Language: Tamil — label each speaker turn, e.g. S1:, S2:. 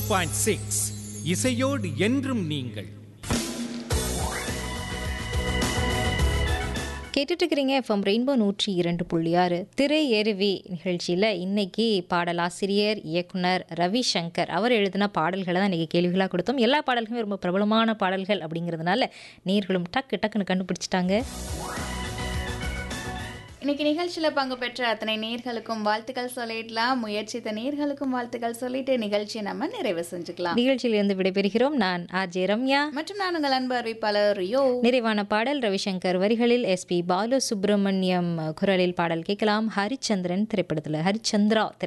S1: 102.6 இசையோடு என்றும் நீங்கள்.
S2: கேட்டுட்டு இருக்கிறீங்க எஃப்எம் ரெயின்போ 102.6 திரை எருவி நிகழ்ச்சியில் இன்னைக்கு பாடலாசிரியர் இயக்குனர் ரவிசங்கர் அவர் எழுதின பாடல்களை தான் இன்றைக்கி கேள்விகளாக கொடுத்தோம். எல்லா பாடல்களுமே ரொம்ப பிரபலமான பாடல்கள் அப்படிங்கிறதுனால நேர்களும் டக்குன்னு கண்டுபிடிச்சிட்டாங்க.
S3: இன்னைக்கு நிகழ்ச்சியில் பங்கு பெற்ற அத்தனை நேர்களுக்கும் வாழ்த்துக்கள் சொல்லிடலாம். முயற்சித்த நேர்களுக்கும் வாழ்த்துக்கள் சொல்லிட்டு நிகழ்ச்சியை நம்ம நிறைவு செஞ்சுக்கலாம்.
S2: நிகழ்ச்சியிலிருந்து விடைபெறுகிறோம். நான் ஆர்ஜே ரம்யா
S3: மற்றும் நான் உங்கள் அன்பு அறிவிப்பாளர் ரியோ.
S2: நிறைவான பாடல் ரவிசங்கர் வரிகளில் எஸ்பி பாலசுப்ரமணியம் குரலில் பாடல் கேட்கலாம். ஹரிச்சந்திரன் திரைப்படத்தில் ஹரிச்சந்திரா